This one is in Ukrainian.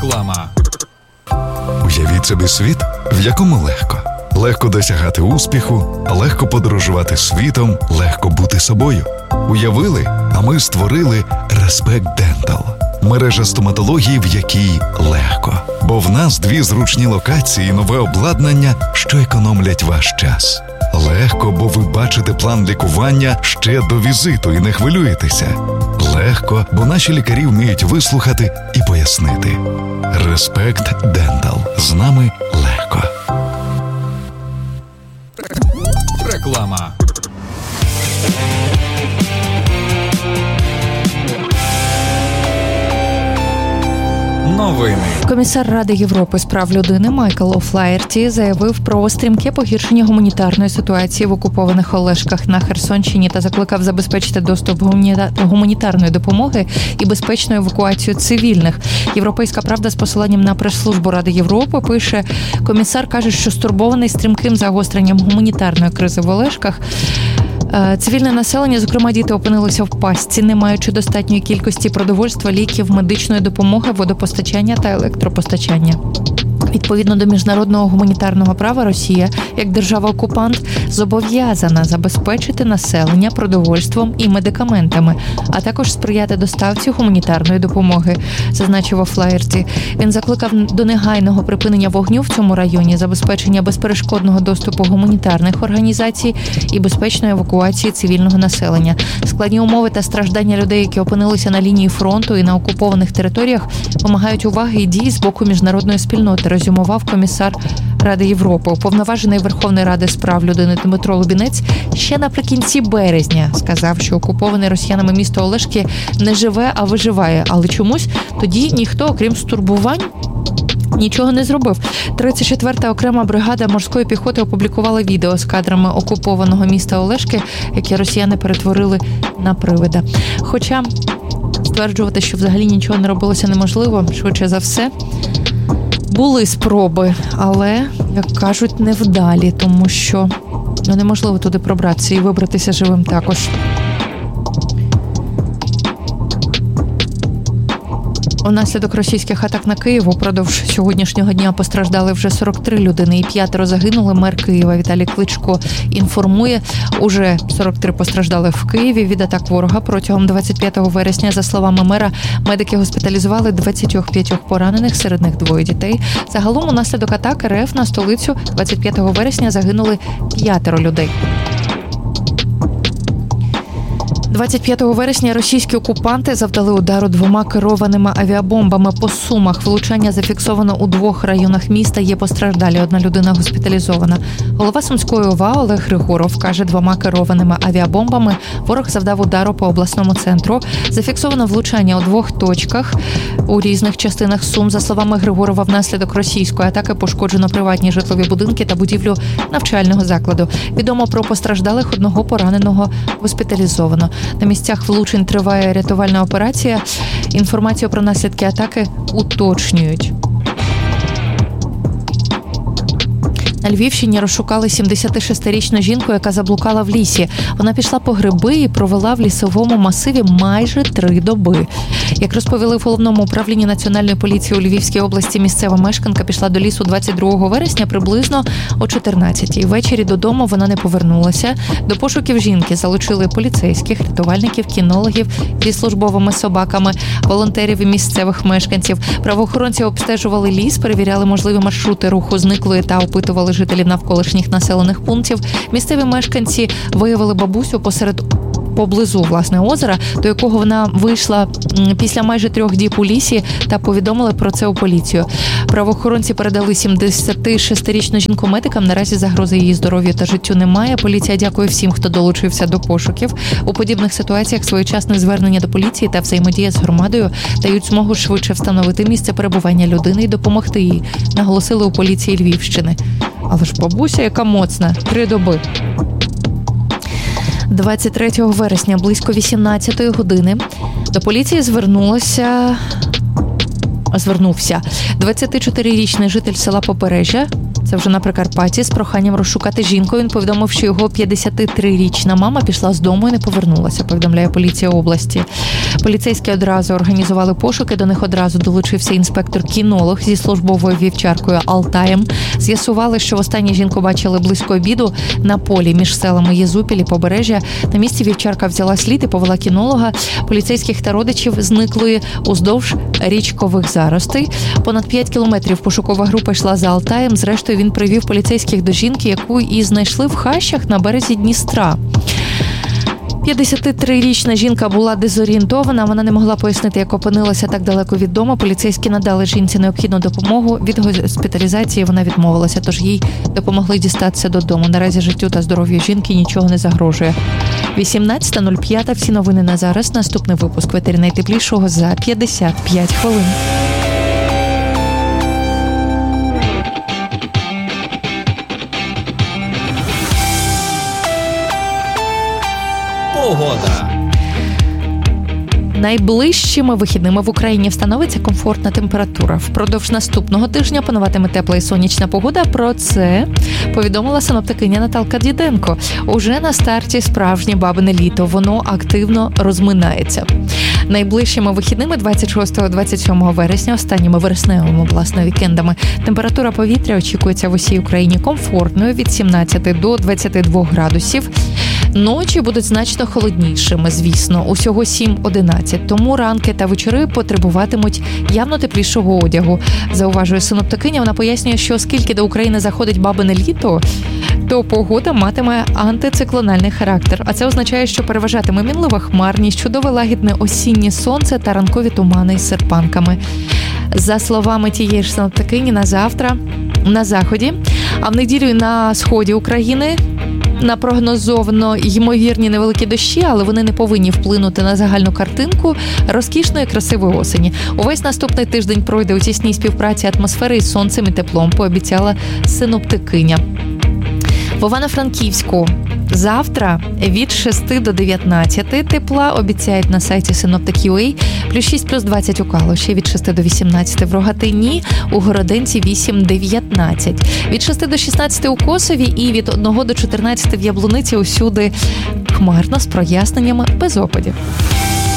Реклама. Уявіть собі світ, в якому легко досягати успіху, легко подорожувати світом, легко бути собою. Уявили, а ми створили Respect Dental. Мережа стоматології, в якій легко. Бо в нас 2 зручні локації і нове обладнання, що економлять ваш час. Легко, бо ви бачите план лікування ще до візиту і не хвилюєтеся. Легко, бо наші лікарі вміють вислухати і пояснити. Respect Dental. З нами легко. Реклама. Новини. Комісар Ради Європи з прав людини Майкл О'Флаєрті заявив про стрімке погіршення гуманітарної ситуації в окупованих Олешках на Херсонщині та закликав забезпечити доступ гуманітарної допомоги і безпечну евакуацію цивільних. Європейська правда з посиланням на прес-службу Ради Європи пише, комісар каже, що стурбований стрімким загостренням гуманітарної кризи в Олешках. Цивільне населення, зокрема діти, опинилися в пастці, не маючи достатньої кількості продовольства, ліків, медичної допомоги, водопостачання та електропостачання. Відповідно до міжнародного гуманітарного права, Росія, як держава-окупант, зобов'язана забезпечити населення продовольством і медикаментами, а також сприяти доставці гуманітарної допомоги, зазначив О'Флаєрті. Він закликав до негайного припинення вогню в цьому районі, забезпечення безперешкодного доступу гуманітарних організацій і безпечної евакуації цивільного населення. Складні умови та страждання людей, які опинилися на лінії фронту і на окупованих територіях, вимагають уваги і дій з боку міжнародної спільноти, резюмував комісар Ради Європи. Уповноважений Верховної Ради з прав людини Дмитро Лубінець ще наприкінці березня сказав, що окуповане росіянами місто Олешки не живе, а виживає. Але чомусь тоді ніхто, окрім стурбувань, нічого не зробив. 34-та окрема бригада морської піхоти опублікувала відео з кадрами окупованого міста Олешки, яке росіяни перетворили на привида. Хоча стверджувати, що взагалі нічого не робилося, неможливо, швидше за все. Були спроби, але, як кажуть, невдалі, тому що неможливо туди пробратися і вибратися живим також. Унаслідок російських атак на Київ упродовж сьогоднішнього дня постраждали вже 43 людини і 5 загинули. Мер Києва Віталій Кличко інформує, уже 43 постраждали в Києві від атак ворога. Протягом 25 вересня, за словами мера, медики госпіталізували 25 поранених, серед них 2 дітей. Загалом унаслідок атак РФ на столицю 25 вересня загинули 5 людей. 25 вересня російські окупанти завдали удару 2 керованими авіабомбами по Сумах. Влучання зафіксовано у 2 районах міста. Є постраждалі. 1 людина госпіталізована. Голова Сумської ОВА Олег Григоров каже, 2 керованими авіабомбами ворог завдав удару по обласному центру. Зафіксовано влучання у 2 точках у різних частинах Сум. За словами Григорова, внаслідок російської атаки пошкоджено приватні житлові будинки та будівлю навчального закладу. Відомо про постраждалих, 1 пораненого госпіталізовано. На місцях влучень триває рятувальна операція. Інформацію про наслідки атаки уточнюють. На Львівщині розшукали 76-річну жінку, яка заблукала в лісі. Вона пішла по гриби і провела в лісовому масиві майже 3 доби. Як розповіли в Головному управлінні Національної поліції у Львівській області, місцева мешканка пішла до лісу 22 вересня приблизно о 14-й. Ввечері додому вона не повернулася. До пошуків жінки залучили поліцейських, рятувальників, кінологів зі службовими собаками, волонтерів і місцевих мешканців. Правоохоронці обстежували ліс, перевіряли можливі маршрути руху зниклої та опитували жителів навколишніх населених пунктів. Місцеві мешканці виявили бабусю поблизу, власне, озера, до якого вона вийшла після майже 3 діб у лісі, та повідомили про це у поліцію. Правоохоронці передали 76-річну жінку медикам. Наразі загрози її здоров'ю та життю немає. Поліція дякує всім, хто долучився до пошуків. У подібних ситуаціях своєчасне звернення до поліції та взаємодія з громадою дають змогу швидше встановити місце перебування людини і допомогти їй, наголосили у поліції Львівщини. Але ж бабуся, яка моцна, 3 доби. 23 вересня близько 18-ї години до поліції звернувся 24-річний житель села Побережжя Це вже на Прикарпатті. З проханням розшукати жінку він повідомив, що його 53-річна мама пішла з дому і не повернулася, повідомляє поліція області. Поліцейські одразу організували пошуки, до них одразу долучився інспектор-кінолог зі службовою вівчаркою Алтаєм. З'ясували, що востаннє жінку бачили близько обіду на полі між селами Єзупіль і Побережжя. На місці вівчарка взяла слід і повела кінолога, поліцейських та родичів зниклої уздовж річкових заростей. Понад 5 кілометрів пошукова група йшла за Алтаєм. Зрештою, він привів поліцейських до жінки, яку і знайшли в хащах на березі Дністра. 53-річна жінка була дезорієнтована, вона не могла пояснити, як опинилася так далеко від дому. Поліцейські надали жінці необхідну допомогу. Від госпіталізації вона відмовилася, тож їй допомогли дістатися додому. Наразі життю та здоров'ю жінки нічого не загрожує. 18:05. Всі новини на зараз. Наступний випуск в етері найтеплішого за 55 хвилин. Погода. Найближчими вихідними в Україні встановиться комфортна температура. Впродовж наступного тижня пануватиме тепла і сонячна погода. Про це повідомила синоптикиня Наталка Діденко. Уже на старті справжнє бабине літо. Воно активно розминається. Найближчими вихідними 26-27 вересня, останніми вересневими, власне, вікендами, температура повітря очікується в усій Україні комфортною від 17 до 22 градусів. Ночі будуть значно холоднішими, звісно, усього 7-11, тому ранки та вечори потребуватимуть явно теплішого одягу. Зауважує синоптикиня, вона пояснює, що оскільки до України заходить бабине літо, то погода матиме антициклональний характер. А це означає, що переважатиме мінлива хмарність, чудове лагідне осіннє сонце та ранкові тумани із серпанками. За словами тієї ж синоптикині, на завтра на заході, а в неділю на сході України напрогнозовано ймовірні невеликі дощі, але вони не повинні вплинути на загальну картинку розкішної красивої осені. Увесь наступний тиждень пройде у тісній співпраці атмосфери із сонцем і теплом, пообіцяла синоптикиня. В Івано-Франківську завтра від 6 до 19 тепла, обіцяють на сайті Synoptic.ua, плюс 6, плюс 20 у Калуші, від 6 до 18 в Рогатині, у Городенці 8-19, від 6 до 16 у Косові і від 1 до 14 в Яблуниці, усюди хмарно з проясненнями без опадів.